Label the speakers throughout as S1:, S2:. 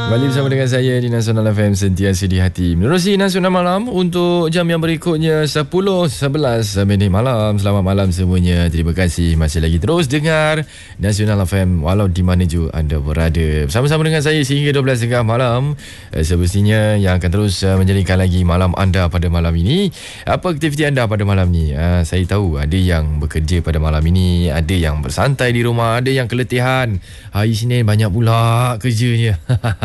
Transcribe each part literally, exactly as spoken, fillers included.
S1: Kembali bersama dengan saya di Nasional F M, sentiasa di hati. Menerusi Nasional Malam untuk jam yang berikutnya sepuluh sebelas minit malam. Selamat malam semuanya. Terima kasih masih lagi terus dengar Nasional F M walau di mana juga anda berada. Bersama-sama dengan saya sehingga dua belas tiga puluh malam. Eh, semestinya yang akan terus uh, menjadikan lagi malam anda pada malam ini. Apa aktiviti anda pada malam ni? Uh, saya tahu ada yang bekerja pada malam ini, ada yang bersantai di rumah, ada yang keletihan. Hari Isnin banyak pula kerjanya.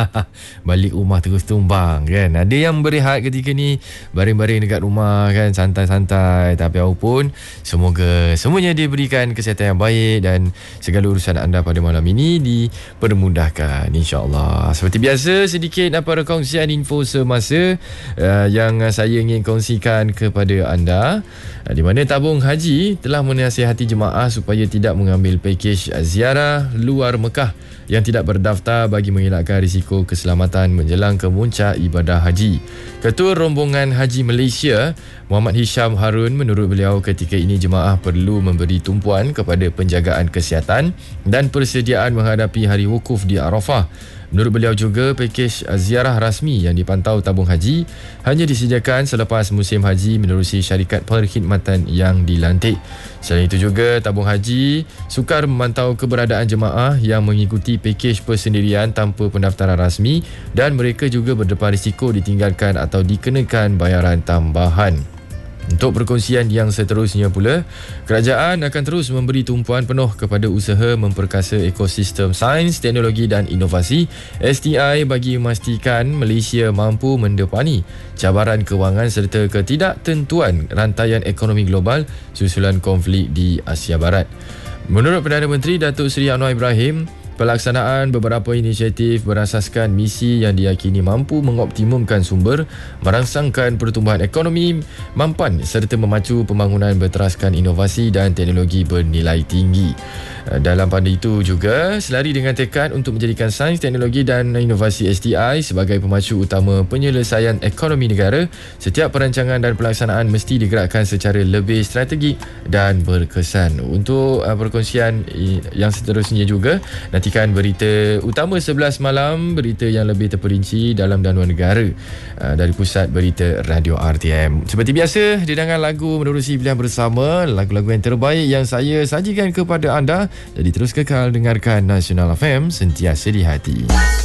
S1: Balik rumah terus tumbang kan. Ada yang berehat ketika ni, baring-baring dekat rumah kan, santai-santai. Tapi apapun, semoga semuanya diberikan kesihatan yang baik dan segala urusan anda pada malam ini dipermudahkan, insya-Allah. Seperti biasa, sedikit apa perkongsian info semasa uh, yang saya ingin kongsikan kepada anda, uh, di mana tabung haji telah menasihati jemaah supaya tidak mengambil pakej ziarah luar Mekah yang tidak berdaftar bagi mengelakkan risiko keselamatan menjelang kemuncak ibadah haji. Ketua Rombongan Haji Malaysia, Muhammad Hisham Harun, menurut beliau ketika ini jemaah perlu memberi tumpuan kepada penjagaan kesihatan dan persediaan menghadapi hari wukuf di Arafah. Menurut beliau juga, pakej ziarah rasmi yang dipantau tabung haji hanya disediakan selepas musim haji menerusi syarikat perkhidmatan yang dilantik. Selain itu juga, tabung haji sukar memantau keberadaan jemaah yang mengikuti pakej persendirian tanpa pendaftaran rasmi dan mereka juga berdepan risiko ditinggalkan atau dikenakan bayaran tambahan. Untuk perkongsian yang seterusnya pula, kerajaan akan terus memberi tumpuan penuh kepada usaha memperkasa ekosistem sains, teknologi dan inovasi S T I bagi memastikan Malaysia mampu mendepani cabaran kewangan serta ketidaktentuan rantaian ekonomi global susulan konflik di Asia Barat. Menurut Perdana Menteri Datuk Seri Anwar Ibrahim, pelaksanaan beberapa inisiatif berasaskan misi yang diyakini mampu mengoptimumkan sumber, merangsangkan pertumbuhan ekonomi mampan serta memacu pembangunan berteraskan inovasi dan teknologi bernilai tinggi. Dalam pada itu juga, selari dengan tekad untuk menjadikan sains, teknologi dan inovasi S T I sebagai pemacu utama penyelesaian ekonomi negara, setiap perancangan dan pelaksanaan mesti digerakkan secara lebih strategik dan berkesan. Untuk uh, perkongsian yang seterusnya juga, nantikan berita utama sebelas malam, berita yang lebih terperinci dalam dan luar negara uh, dari Pusat Berita Radio R T M. Seperti biasa, didengar lagu menerusi pilihan bersama, lagu-lagu yang terbaik yang saya sajikan kepada anda. Jadi terus kekal dengarkan Nasional F M, sentiasa di hati.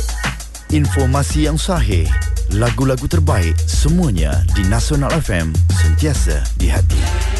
S2: Informasi yang sahih, lagu-lagu terbaik, semuanya di Nasional F M, sentiasa di hati.